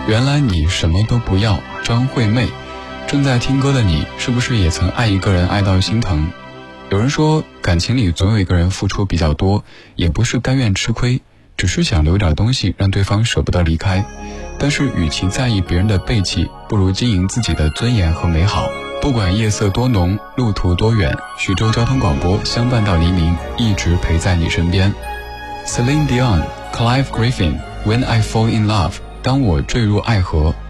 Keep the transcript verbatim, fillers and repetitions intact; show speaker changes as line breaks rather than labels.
原来你什么都不要，张惠妹。正在听歌的你，是不是也曾爱一个人爱到心疼？有人说，感情里总有一个人付出比较多，也不是甘愿吃亏，只是想留点东西让对方舍不得离开。但是与其在意别人的背弃，不如经营自己的尊严和美好。不管夜色多浓，路途多远，徐州交通广播相伴到黎明，一直陪在你身边。 Celine Dion, Clive Griffin, When I Fall in Love， 当我坠入爱河。